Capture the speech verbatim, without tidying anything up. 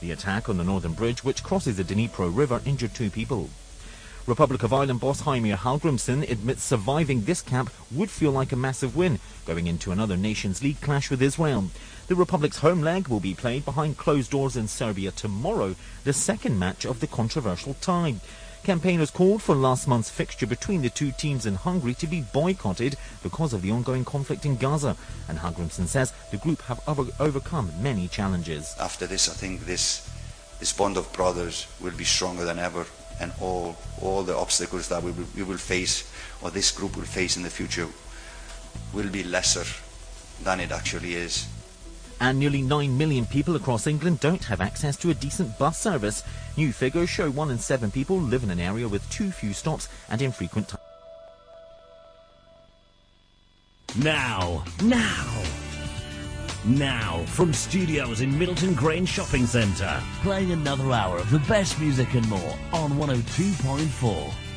The attack on the Northern Bridge, which crosses the Dnipro River, injured two people. Republic of Ireland boss Heimir Hallgrimsson admits surviving this camp would feel like a massive win, going into another Nations League clash with Israel. The Republic's home leg will be played behind closed doors in Serbia tomorrow, the second match of the controversial tie. Campaigners called for last month's fixture between the two teams in Hungary to be boycotted because of the ongoing conflict in Gaza. And Hallgrimsson says the group have over overcome many challenges. After this, I think this, this bond of brothers will be stronger than ever. And all all the obstacles that we will, we will face, or this group will face in the future, will be lesser than it actually is. And nearly nine million people across England don't have access to a decent bus service. New figures show one in seven people live in an area with too few stops and infrequent time. Now, now, now, from studios in Middleton Grange Shopping Centre, playing another hour of the best music and more on one oh two point four.